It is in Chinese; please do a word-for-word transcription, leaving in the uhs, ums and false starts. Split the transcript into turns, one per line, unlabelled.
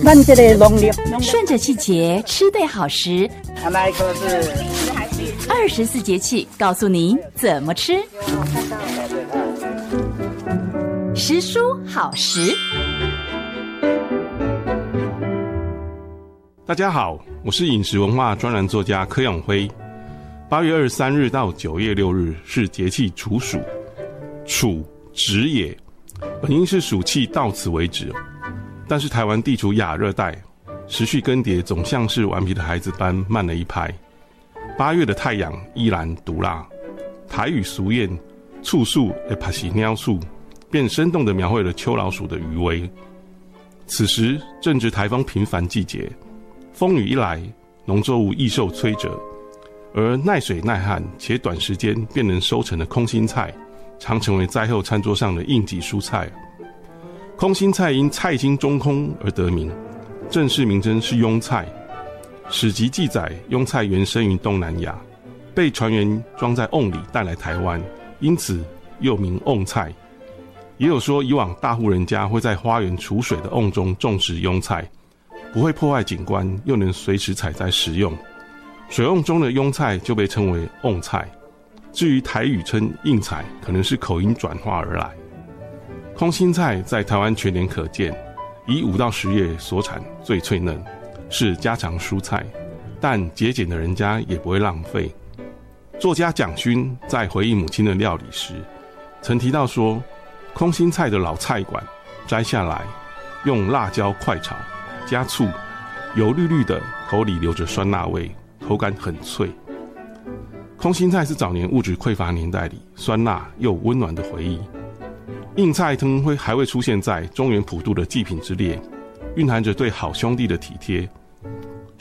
咱这个农历
顺着季节吃对好食，
那一颗是
二十四节气告诉您怎么吃。食蔬好食。
大家好，我是饮食文化专栏作家柯永辉。八月二十三日到九月六日是节气处暑，处止也，本应是暑气到此为止，但是台湾地处亚热带，时序更迭总像是顽皮的孩子般慢了一拍。八月的太阳依然毒辣，台语俗谚“处暑会拍死鸟鼠”，便生动地描绘了秋老鼠的余威。此时正值台风频繁季节，风雨一来，农作物易受摧折，而耐水耐旱且短时间便能收成的空心菜，常成为灾后餐桌上的应急蔬菜。空心菜因菜心中空而得名，正式名称是庸菜。史籍记载，庸菜原生于东南亚，被船员装在瓮里带来台湾，因此又名瓮菜。也有说，以往大户人家会在花园储水的瓮中种植庸菜，不会破坏景观，又能随时采摘食用。水瓮中的庸菜就被称为瓮菜。至于台语称应菜，可能是口音转化而来。空心菜在台湾全年可见，以五到十月所产最脆嫩，是家常蔬菜，但节俭的人家也不会浪费。作家蒋勋在回忆母亲的料理时，曾提到说，空心菜的老菜馆摘下来，用辣椒快炒，加醋，油绿绿的，口里留着酸辣味，口感很脆。空心菜是早年物质匮乏年代里酸辣又温暖的回忆。应菜汤会还会出现在中原普渡的祭品之列，蕴含着对好兄弟的体贴，